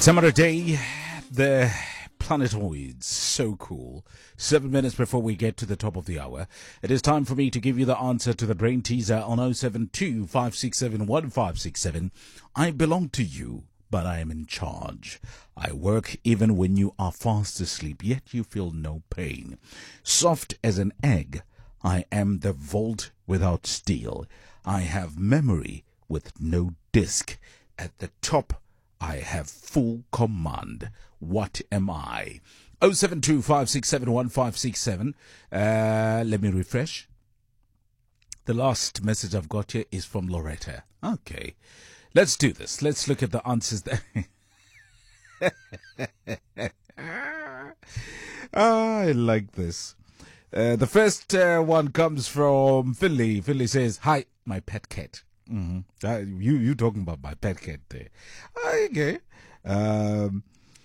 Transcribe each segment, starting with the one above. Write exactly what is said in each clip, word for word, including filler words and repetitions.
Summer day, the planetoids, so cool. Seven minutes before we get to the top of the hour, it is time for me to give you the answer to the brain teaser on oh seven two, five six seven, one five six seven. I belong to you, but I am in charge. I work even when you are fast asleep, yet you feel no pain. Soft as an egg, I am the vault without steel. I have memory with no disk. At the top, I have full command. What am I? oh seven two, five six seven, one five six seven. Uh, let me refresh. The last message I've got here is from Loretta. Okay. Let's do this. Let's look at the answers there. Ah, I like this. Uh, the first uh, one comes from Philly. Philly says, "Hi, my pet cat." Mm-hmm. Uh, you you talking about my pet cat there? Okay. Um,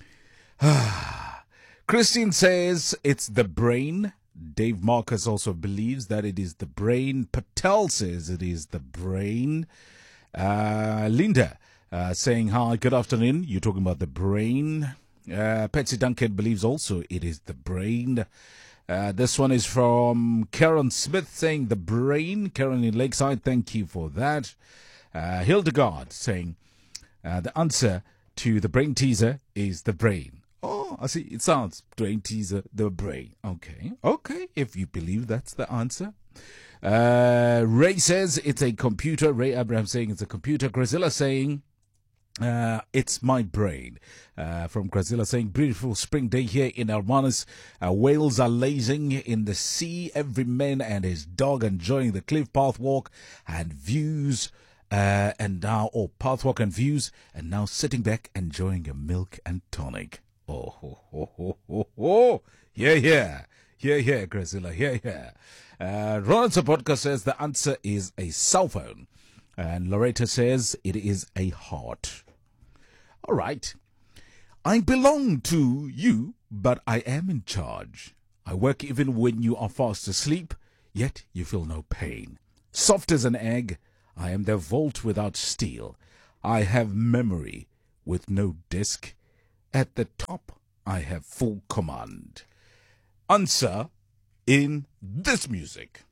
Christine says it's the brain. Dave Marcus also believes that it is the brain. Patel says it is the brain. Uh, Linda uh, saying, "Hi, good afternoon." You're talking about the brain. Uh, Patsy Duncan believes also it is the brain. Uh, this one is from Karen Smith saying the brain. Karen in Lakeside, thank you for that. Uh, Hildegard saying uh, the answer to the brain teaser is the brain. Oh, I see. It sounds brain teaser, the brain. Okay. Okay. If you believe that's the answer. Uh, Ray says it's a computer. Ray Abraham saying it's a computer. Grazilla saying Uh, it's my brain. Uh, from Grazilla saying, beautiful spring day here in Hermanus. Uh, whales are lazing in the sea. Every man and his dog enjoying the cliff path walk and views. Uh, and now, oh, path walk and views. And now sitting back enjoying a milk and tonic. Oh, ho, ho, ho, ho, ho. Yeah, yeah. Yeah, yeah, Grazilla. Yeah, yeah. Uh, Ronald Sapotka says the answer is a cell phone. And Loretta says it is a heart. All right. I belong to you, but I am in charge. I work even when you are fast asleep, yet you feel no pain. Soft as an egg, I am the vault without steel. I have memory with no disk. At the top, I have full command. Answer in this music.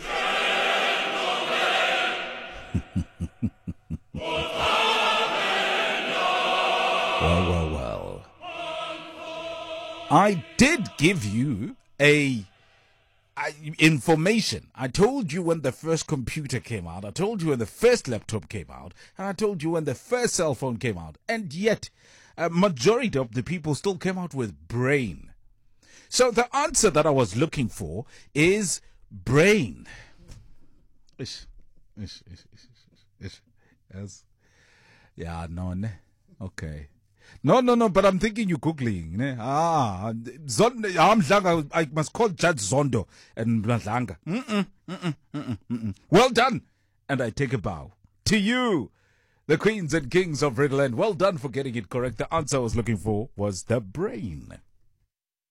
Well, well, well. I did give you a, a information. I told you when the first computer came out. I told you when the first laptop came out. And I told you when the first cell phone came out. And yet, a majority of the people still came out with brain. So the answer that I was looking for is brain. Ish, ish, ish, ish, ish, ish. Yes. Yeah, no, ne? Okay. No, no, no, but I'm thinking you're Googling. Ne? Ah, Zondo, I must call Judge Zondo and Mdlanga. Mm-mm, mm-mm, mm-mm, mm-mm. Well done. And I take a bow to you, the queens and kings of Riddleland. Well done for getting it correct. The answer I was looking for was the brain.